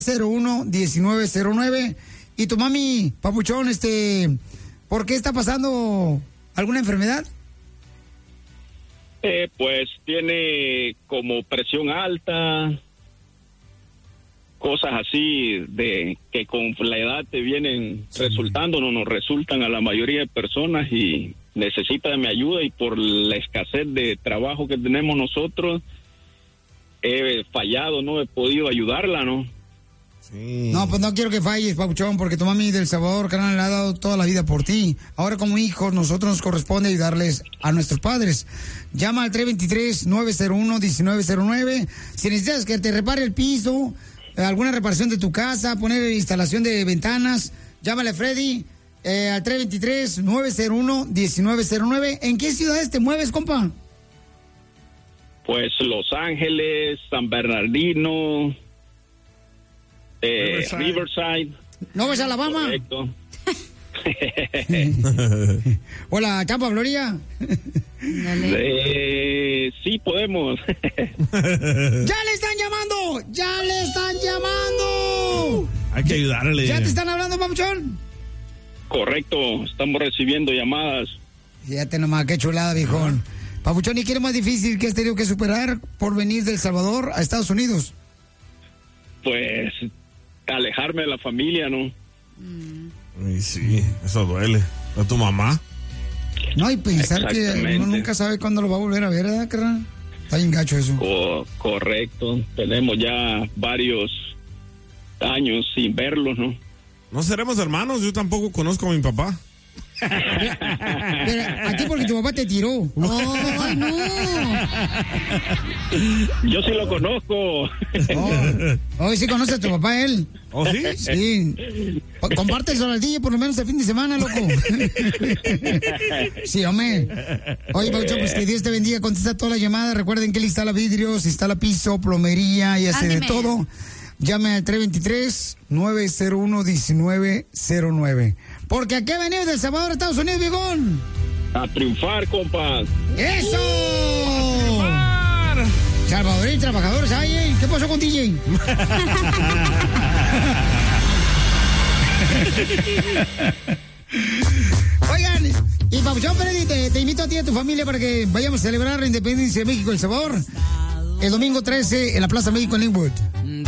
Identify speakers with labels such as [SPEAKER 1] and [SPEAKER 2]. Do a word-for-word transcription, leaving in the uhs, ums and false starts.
[SPEAKER 1] cero uno, diecinueve cero nueve. Y tu mami, papuchón, este, ¿por qué está pasando alguna enfermedad?
[SPEAKER 2] Eh, pues tiene como presión alta, cosas así de que con la edad te vienen sí. resultando, no nos resultan a la mayoría de personas y necesita de mi ayuda, y por la escasez de trabajo que tenemos nosotros he fallado, no he podido ayudarla, ¿no?
[SPEAKER 1] Sí. No, pues no quiero que falles, papuchón, porque tu mami del Salvador, carnal, le ha dado toda la vida por ti. Ahora como hijos, nosotros nos corresponde ayudarles a nuestros padres. Llama al tres dos tres, nueve cero uno, uno nueve cero nueve. Si necesitas que te repare el piso, alguna reparación de tu casa, poner instalación de ventanas, llámale a Freddy eh, al tres dos tres, nueve cero uno, uno nueve cero nueve. ¿En qué ciudades te mueves, compa?
[SPEAKER 2] Pues Los Ángeles, San Bernardino, eh, Riverside. Riverside.
[SPEAKER 1] ¿No ves a Alabama?
[SPEAKER 2] Correcto.
[SPEAKER 1] Hola, Tampa, Florida.
[SPEAKER 2] Eh, sí, podemos.
[SPEAKER 1] ¡Ya le están llamando! ¡Ya le están llamando!
[SPEAKER 3] Hay que ayudarle.
[SPEAKER 1] ¿Ya te están hablando, papuchón?
[SPEAKER 2] Correcto, estamos recibiendo llamadas.
[SPEAKER 1] Fíjate nomás, qué chulada, viejón. Papuchón, ¿y qué es más difícil que has tenido que superar por venir de El Salvador a Estados Unidos?
[SPEAKER 2] Pues alejarme de la familia, ¿no?
[SPEAKER 3] Ay, sí, eso duele. ¿A tu mamá?
[SPEAKER 1] No, y pensar que uno nunca sabe cuándo lo va a volver a ver, ¿verdad, carnal? Está bien gacho eso.
[SPEAKER 2] Co- correcto. Tenemos ya varios años sin verlos, ¿no?
[SPEAKER 3] No seremos hermanos, yo tampoco conozco a mi papá.
[SPEAKER 1] Pero a ti porque tu papá te tiró. ¡Ay, no!
[SPEAKER 2] Yo sí lo conozco.
[SPEAKER 1] Oh, oh, sí conoce a tu papá, él.
[SPEAKER 3] ¿Oh, sí?
[SPEAKER 1] Sí. Comparte el D J por lo menos el fin de semana, loco. Sí, hombre. Oye, Paucho, pues que Dios te bendiga. Contesta todas las llamadas. Recuerden que él instala vidrios, instala piso, plomería y hace de todo. Llame al tres dos tres, nueve cero uno, uno nueve cero nueve. Porque aquí venimos del Salvador, Estados Unidos, viejón.
[SPEAKER 2] A triunfar, compas.
[SPEAKER 1] ¡Eso! ¡Triunfar! Salvadoreños trabajadores, ay, ¿eh? ¿Qué pasó con D J? Oigan, y Papuchón Freddy, te, te invito a ti y a tu familia para que vayamos a celebrar la independencia de México y El Salvador el domingo trece en la Plaza México en Linwood.